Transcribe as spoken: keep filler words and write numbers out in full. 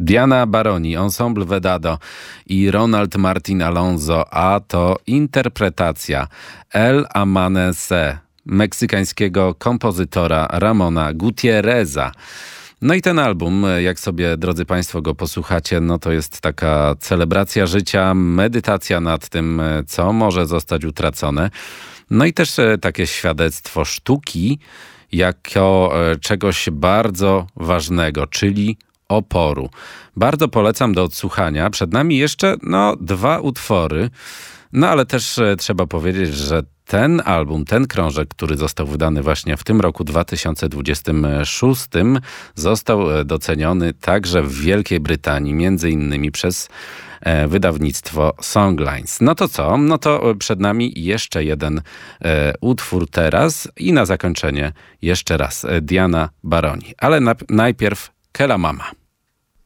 Diana Baroni, Ensemble Vedado i Ronald Martin Alonso, a to interpretacja El Amanece meksykańskiego kompozytora Ramona Gutierreza. No i ten album, jak sobie, drodzy Państwo, go posłuchacie, no to jest taka celebracja życia, medytacja nad tym, co może zostać utracone. No i też takie świadectwo sztuki jako czegoś bardzo ważnego, czyli oporu. Bardzo polecam do odsłuchania. Przed nami jeszcze no, dwa utwory, no ale też trzeba powiedzieć, że ten album, ten krążek, który został wydany właśnie w tym roku dwa tysiące dwudziestym szóstym, został doceniony także w Wielkiej Brytanii, między innymi przez wydawnictwo Songlines. No to co? No to przed nami jeszcze jeden e, utwór teraz i na zakończenie jeszcze raz Diana Baroni. Ale na, najpierw Ke La Mama.